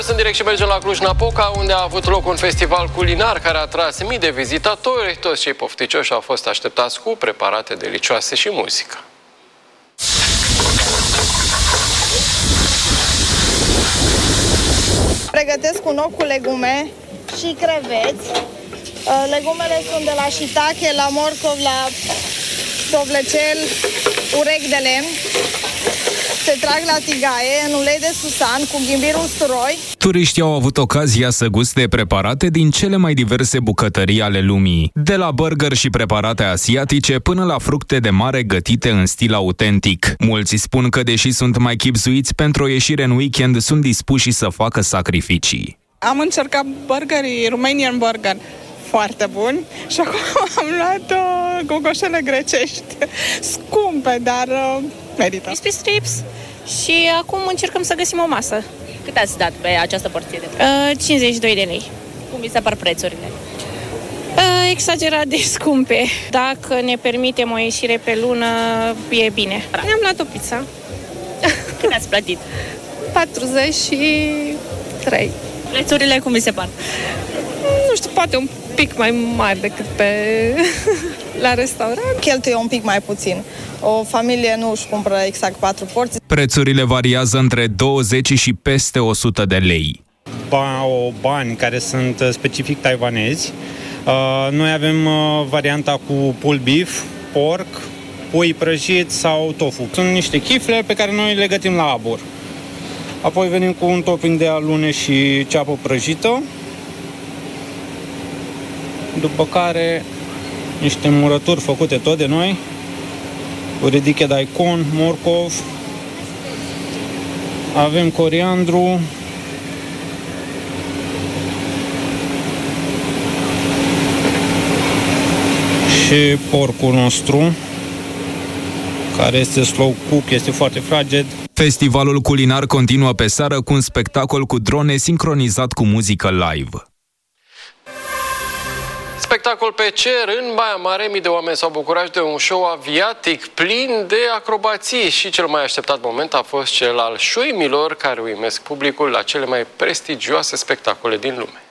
În direct și mergem la Cluj-Napoca, unde a avut loc un festival culinar care a atras mii de vizitatori. Toți cei pofticioși au fost așteptați cu preparate delicioase și muzică. Pregătesc un ochi cu legume și creveți. Legumele sunt de la shiitake, la morcov, la stovlecel, urechi de lemn. Se trag la tigaie în ulei de susan cu ghimbir usturoi. Turiștii au avut ocazia să guste preparate din cele mai diverse bucătării ale lumii, de la burger și preparate asiatice până la fructe de mare gătite în stil autentic. Mulți spun că, deși sunt mai chibzuiți pentru o ieșire în weekend, sunt dispuși să facă sacrificii. Am încercat burgerii, Romanian burger, foarte buni, și acum am luat gogoșele grecești, scumpe, dar merită. Crispy strips și acum încercăm să găsim o masă. Cât ați dat pe această porție de 52 de lei. Cum vi se par prețurile? Exagerat de scumpe. Dacă ne permitem o ieșire pe lună, e bine. Ne-am luat o pizza. Cât ați plătit? 43. Prețurile cum vi se par? Nu știu, poate un pic mai mari decât la restaurant. Cheltuie un pic mai puțin. O familie nu își cumpără exact 4 porții. Prețurile variază între 20 și peste 100 de lei. Bani care sunt specific taiwanezi. Noi avem varianta cu pulled beef, porc, pui prăjit sau tofu. Sunt niște chifle pe care noi le gătim la abur. Apoi venim cu un topping de alune și ceapă prăjită. După care niște murături făcute tot de noi, uredike daikon, morcov, avem coriandru, și porcul nostru, care este slow cook, este foarte fraged. Festivalul culinar continuă pe seară cu un spectacol cu drone sincronizat cu muzică live. Spectacol pe cer în Baia Mare, mii de oameni s-au bucurat de un show aviatic plin de acrobații și cel mai așteptat moment a fost cel al șoimilor care uimesc publicul la cele mai prestigioase spectacole din lume.